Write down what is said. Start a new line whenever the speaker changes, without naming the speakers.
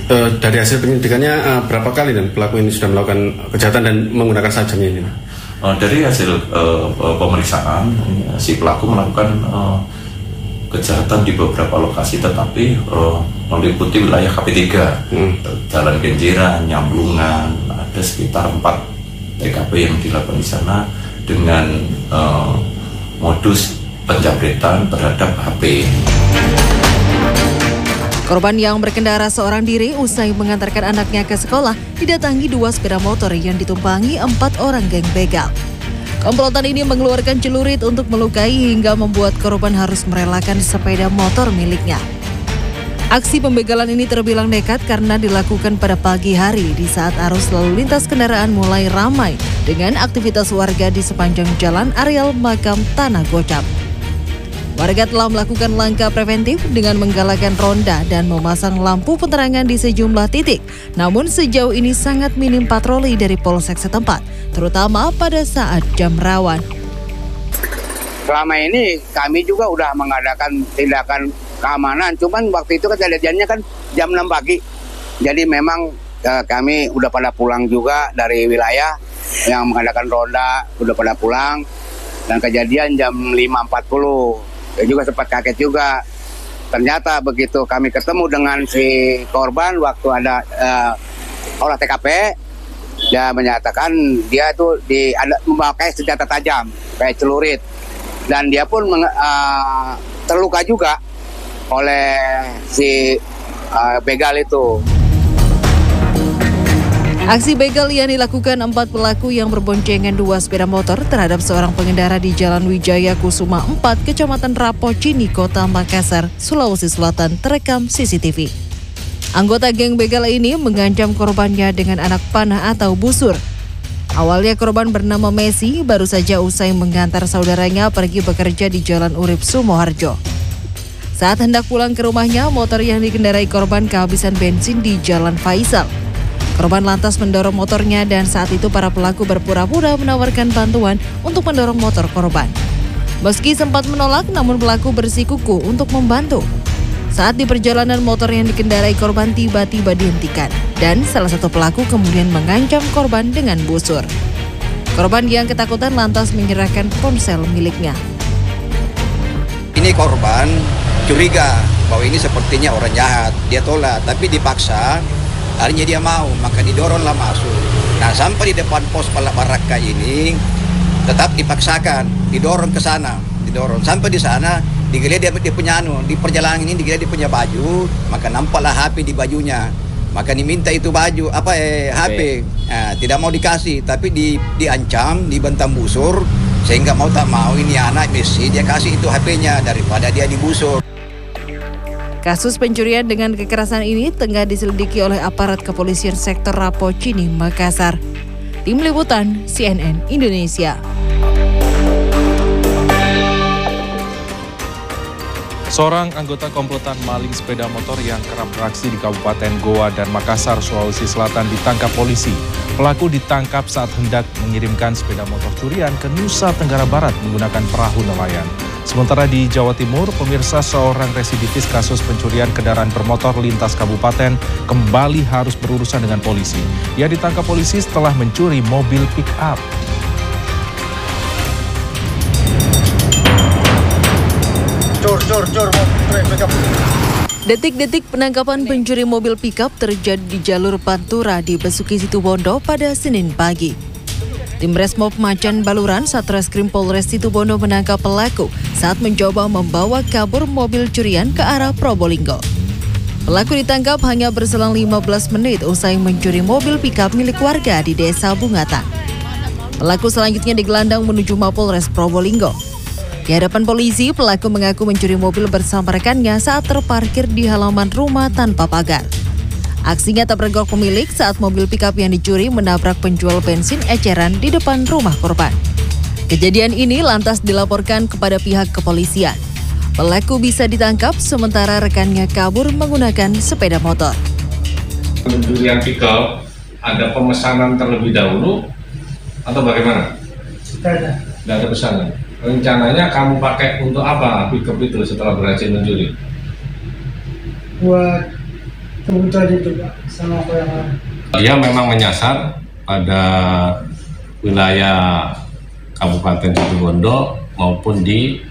Dari hasil penyelidikannya berapa kali dan pelaku ini sudah melakukan kejahatan dan menggunakan sajamnya ini?
Dari hasil pemeriksaan, si pelaku melakukan kejahatan di beberapa lokasi, tetapi meliputi wilayah KP3, Jalan Kenjeran, Nyamblungan, ada sekitar 4 TKP yang dilakukan di sana dengan modus penjabretan terhadap HP.
Korban yang berkendara seorang diri usai mengantarkan anaknya ke sekolah didatangi 2 sepeda motor yang ditumpangi 4 orang geng begal. Komplotan ini mengeluarkan celurit untuk melukai hingga membuat korban harus merelakan sepeda motor miliknya. Aksi pembegalan ini terbilang nekat karena dilakukan pada pagi hari di saat arus lalu lintas kendaraan mulai ramai dengan aktivitas warga di sepanjang jalan areal makam Tanah Gocap. Warga telah melakukan langkah preventif dengan menggalakkan ronda dan memasang lampu penerangan di sejumlah titik. Namun sejauh ini sangat minim patroli dari polsek setempat, terutama pada saat jam rawan.
Selama ini kami juga udah mengadakan tindakan keamanan, cuman waktu itu kejadiannya kan jam 6 pagi. Jadi memang kami udah pada pulang juga dari wilayah yang mengadakan ronda, udah pada pulang. Dan kejadian jam 5.40. Saya juga sempat kaget juga. Ternyata begitu kami ketemu dengan si korban waktu ada olah TKP, dia menyatakan dia itu memakai senjata tajam kayak celurit, dan dia pun terluka juga oleh si begal itu.
Aksi begal yang dilakukan 4 pelaku yang berboncengan 2 sepeda motor terhadap seorang pengendara di Jalan Wijaya Kusuma 4, Kecamatan Rapocini, Kota Makassar, Sulawesi Selatan terekam CCTV. Anggota geng begal ini mengancam korbannya dengan anak panah atau busur. Awalnya korban bernama Messi baru saja usai mengantar saudaranya pergi bekerja di Jalan Urip Sumoharjo. Saat hendak pulang ke rumahnya, motor yang dikendarai korban kehabisan bensin di Jalan Faisal. Korban lantas mendorong motornya dan saat itu para pelaku berpura-pura menawarkan bantuan untuk mendorong motor korban. Meski sempat menolak, namun pelaku bersikukuh untuk membantu. Saat di perjalanan, motor yang dikendarai korban tiba-tiba dihentikan dan salah satu pelaku kemudian mengancam korban dengan busur. Korban yang ketakutan lantas menyerahkan ponsel miliknya.
Ini korban curiga bahwa ini sepertinya orang jahat. Dia tolak, tapi dipaksa. Akhirnya dia mau, maka didoronglah masuk. Nah, sampai di depan pos Palak Baraka ini tetap dipaksakan, didorong ke sana, didorong sampai di sana, digeliat dia punya di perjalanan ini digeliat dia punya baju, maka nampaklah HP di bajunya. Maka diminta itu baju HP. Nah, tidak mau dikasih, tapi diancam, dibentam busur, sehingga mau tak mau ini anak mesti dia kasih itu HP-nya daripada dia digusur.
Kasus pencurian dengan kekerasan ini tengah diselidiki oleh aparat kepolisian sektor Rapocini, Makassar. Tim Liputan CNN Indonesia.
Seorang anggota komplotan maling sepeda motor yang kerap beraksi di Kabupaten Goa dan Makassar, Sulawesi Selatan ditangkap polisi. Pelaku ditangkap saat hendak mengirimkan sepeda motor curian ke Nusa Tenggara Barat menggunakan perahu nelayan. Sementara di Jawa Timur, pemirsa, seorang residivis kasus pencurian kendaraan bermotor lintas kabupaten kembali harus berurusan dengan polisi. Ia ditangkap polisi setelah mencuri mobil pick-up.
Detik-detik penangkapan pencuri mobil pickup terjadi di jalur Pantura di Besuki Situbondo pada Senin pagi. Tim Resmob Macan Baluran Satreskrim Polres Situbondo menangkap pelaku saat mencoba membawa kabur mobil curian ke arah Probolinggo. Pelaku ditangkap hanya berselang 15 menit usai mencuri mobil pickup milik warga di Desa Bungatan. Pelaku selanjutnya digelandang menuju Mapolres Probolinggo. Di hadapan polisi, pelaku mengaku mencuri mobil bersama rekannya saat terparkir di halaman rumah tanpa pagar. Aksinya terpergok pemilik saat mobil pickup yang dicuri menabrak penjual bensin eceran di depan rumah korban. Kejadian ini lantas dilaporkan kepada pihak kepolisian. Pelaku bisa ditangkap sementara rekannya kabur menggunakan sepeda motor.
Pencurian pickup ada pemesanan terlebih dahulu atau bagaimana? Tidak ada pesanan. Rencananya kamu pakai untuk apa pickup itu setelah berhasil mencuri?
Buat kebutuhan itu Pak, sama apa yang lain.
Dia memang menyasar pada wilayah Kabupaten Situbondo maupun di